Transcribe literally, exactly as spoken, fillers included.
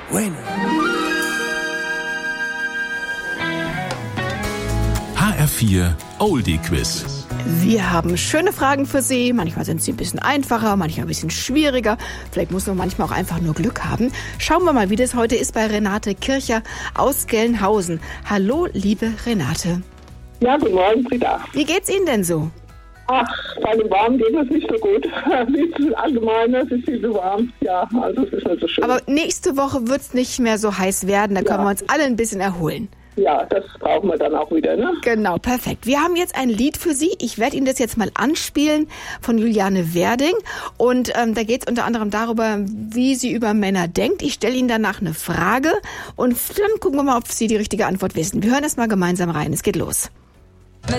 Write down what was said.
Bueno. H R vier Oldie Quiz. Wir haben schöne Fragen für Sie. Manchmal sind sie ein bisschen einfacher, manchmal ein bisschen schwieriger. Vielleicht muss man manchmal auch einfach nur Glück haben. Schauen wir mal, wie das heute ist bei Renate Kircher aus Gelnhausen. Hallo, liebe Renate. Ja, guten Morgen, Frieda. Wie geht's Ihnen denn so? Ach, bei dem Warmen geht es nicht so gut. Nicht allgemein, es ist viel zu warm. Ja, also es ist nicht so schön. Aber nächste Woche wird's nicht mehr so heiß werden. Da können Ja. wir uns alle ein bisschen erholen. Ja, das brauchen wir dann auch wieder, ne? Genau, perfekt. Wir haben jetzt ein Lied für Sie. Ich werde Ihnen das jetzt mal anspielen von Juliane Werding. Und ähm, da geht es unter anderem darüber, wie sie über Männer denkt. Ich stelle Ihnen danach eine Frage und dann gucken wir mal, ob Sie die richtige Antwort wissen. Wir hören erst mal gemeinsam rein. Es geht los.